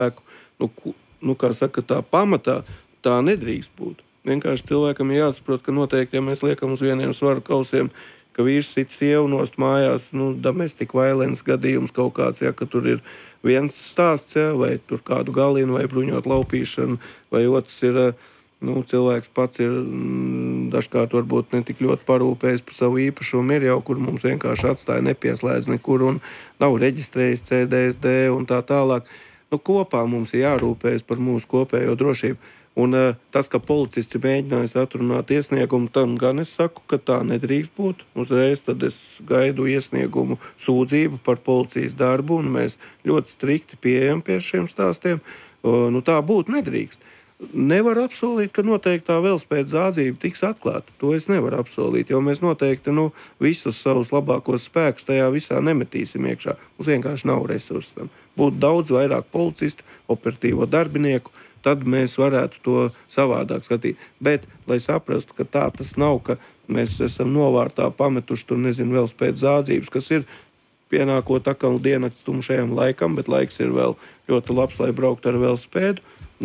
spēku. Kā saka, tā pamatā tā nedrīkst būt. Vienkārši cilvēkam ir jāsaprot, ka noteikti, ja mēs liekam uz vieniem svaru kausiem, ka vīrs sit sievu nost mājās, domestic violence gadījums kaut kāds, ja, ka tur ir viens stāsts, ja, vai tur kādu galinu, vai bruņot laupīšanu, vai otrs ir, cilvēks pats ir dažkārt varbūt ne tik ļoti parūpējis par savu īpašumu, ir jau, kur mums vienkārši atstāja nepieslēdz nekur un nav reģistrējis CDSD un tā tālāk. Kopā mums ir jārūpējas par mūsu kopējo drošību. Un tas, ka policists ir mēģinājis atrunāt iesniegumu, tam gan es saku, ka tā nedrīkst būt. Uzreiz tad es gaidu iesniegumu sūdzību par policijas darbu, un mēs ļoti strikti pieejam pie šiem stāstiem. Tā būt nedrīkst. Nevar apsolīt, ka noteikti tā velospēda zādzība tiks atklāta. To es nevaru apsolīt, jo mēs noteikti visus savus labākos spēkus tajā visā nemetīsim iekšā. Mums vienkārši nav resursu tam. Būtu daudz vairāk policistu, operatīvo darbinieku, tad mēs varētu to savādāk skatīt. Bet, lai saprastu, ka tā tas nav, ka mēs esam novārtā pametuši tur, velospēda zādzības, kas ir pienākot atkal diennakts tumšajam laikam, bet laiks ir vēl ļoti labs, lai braukt ar velospēdu.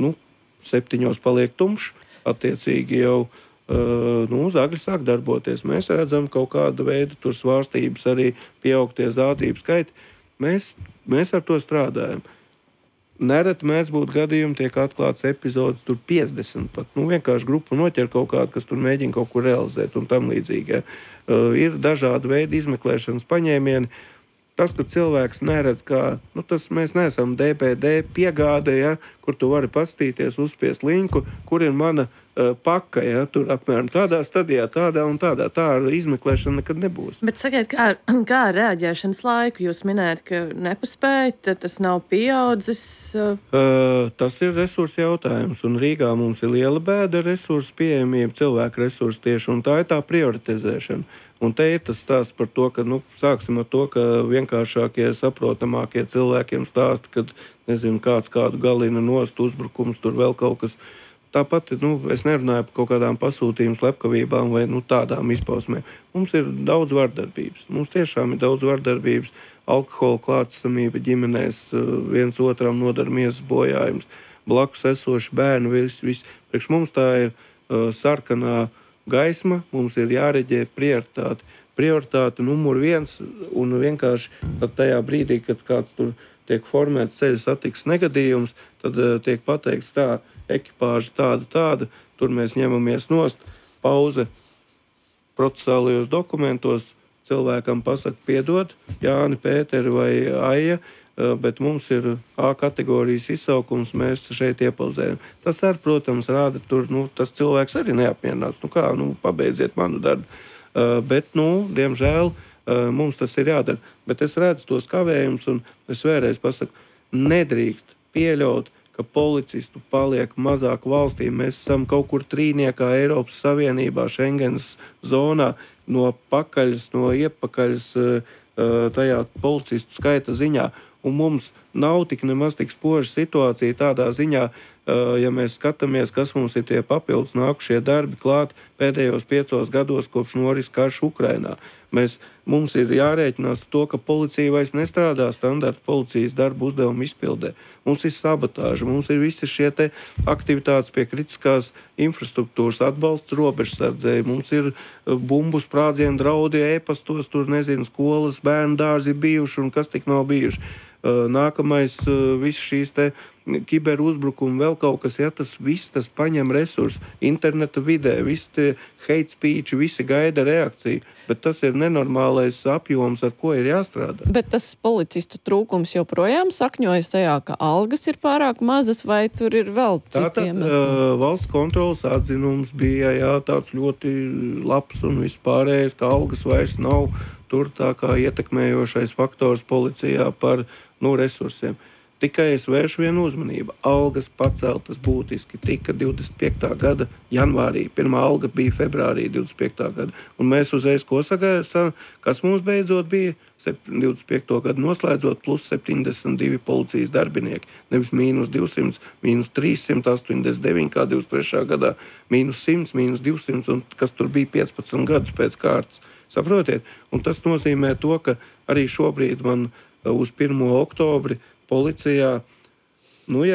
7 paliek tumšs, attiecīgi jau zagļi sāk darboties. Mēs redzam kaut kādu veidu tur svārstības, arī pieaugtie zādzību skaiti. Mēs ar to strādājam. Nereti mēdz būt gadījumi, tiek atklāts epizodes, tur 50 pat. Vienkārši grupu noķer kaut kādu, kas tur mēģina kaut ko realizēt un tam līdzīgi. Ja. Ir dažādi veidi izmeklēšanas paņēmieni. Tas, ka cilvēks neredz, kā mēs neesam DPD piegāde, ja, kur tu vari paskatīties, uzspiest linku, kur ir mana paka, ja, tur apmēram tādā stadijā, tādā un tādā. Tā izmeklēšana nekad nebūs. Bet sakiet, kā ar reaģēšanas laiku? Jūs minējat, ka nepaspējat, tas nav pieaudzis? Tas ir resursu jautājums, un Rīgā mums ir liela bēda resursu pieejamība, cilvēku resursu tieši, un tā ir tā prioritizēšana. Un te ir tas stāsts par to, ka, sāksim ar to, ka vienkāršākie, saprotamākie cilvēkiem stāsta, kad, kāds kādu galina nost, uzbrukums, tur vēl kaut kas. Tāpat, es nerunāju par kaut kādām pasūtījumu slepkavībām vai tādām izpausmēm. Mums ir daudz vardarbības. Mums tiešām ir daudz vardarbības, alkohola klātesamība ģimenēs, viens otram nodara miesas bojājums, blakus esoši bērni, viss. Priekš mums tā ir sarkanā gaisma, mums ir jāreģē prioritāte. Prioritāte numur 1, un vienkārši tajā brīdī, kad kāds tur tiek formēts ceļa satiksmes negadījums, tad tiek pateikts tā, ekipāža tāda, tur mēs ņemamies nost, pauze procesālajos dokumentos, cilvēkam pasaka piedod, Jāni, Pēteri vai Aija, bet mums ir A kategorijas izsaukums, mēs šeit iepauzējam. Tas arī, protams, rāda tur, tas cilvēks arī neapmierināts. Pabeidziet manu darbu. Bet, diemžēl, mums tas ir jādara. Bet es redzu tos kavējumus, un es vēlreiz pasaku, nedrīkst pieļaut, ka policistu paliek mazāk valstī. Mēs esam kaut kur trīniekā Eiropas Savienībā, Schengens zonā, no pakaļas, no iepakaļas tajā policistu skaita ziņā. Un mums nav nemaz tik spoža situācija tādā ziņā, ja mēs skatāmies, kas mums ir tie papildus nākušie darbi klāt pēdējos 5 gados, kopš noris karš Ukrainā. Mums ir jārēķinās to, ka policija vairs nestrādā standarta policijas darbu uzdevumu izpildē. Mums ir sabotāža, mums ir visi šie aktivitātes pie kritiskās infrastruktūras, atbalsts robežsardzei, mums ir bumbu sprādzienu draudi ēpastos, tur skolas, bērnu dārzi ir bijuši un kas tik nav bijuši. Nākamais, viss šīs kiberuzbrukumi, vēl kaut kas, ja tas viss tas paņem resursus interneta vidē, visi tie hate speech, visi gaida reakciju, bet tas ir nenormālais apjoms, ar ko ir jāstrādā. Bet tas policistu trūkums joprojām sakņojas tajā, ka algas ir pārāk mazas, vai tur ir vēl citiem? Valsts kontrolas atzinums bija tāds ļoti labs un vispārējais, ka algas vairs nav tur tā kā ietekmējošais faktors policijā par resursiem. Tikai es vēršu vienu uzmanību. Algas paceltas būtiski tika 25. gada janvārī. Pirmā alga bija februārī 25. gada. Un mēs uzreiz ko sagaidām, kas mums beidzot bija 25. gadu noslēdzot plus 72 policijas darbinieki. Nevis mīnus 200, mīnus 389, kā 23. gadā, mīnus 100, mīnus 200, un kas tur bija 15 gadus pēc kārtas. Saprotiet? Un tas nozīmē to, ka arī šobrīd man uz 1. oktobri policijā Nu,